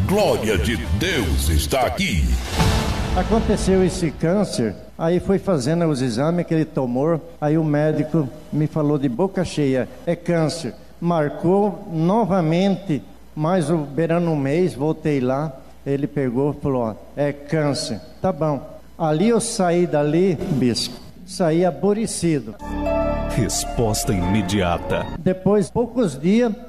glória de Deus está aqui. Aconteceu esse câncer, aí foi fazendo os exames, aquele tumor, aí o médico me falou de boca cheia, é câncer. Marcou novamente, mais beirando um mês, voltei lá, ele pegou e falou, ó, é câncer. Tá bom. Ali eu saí dali, bispo, saí aborrecido. Resposta imediata. Depois, poucos dias,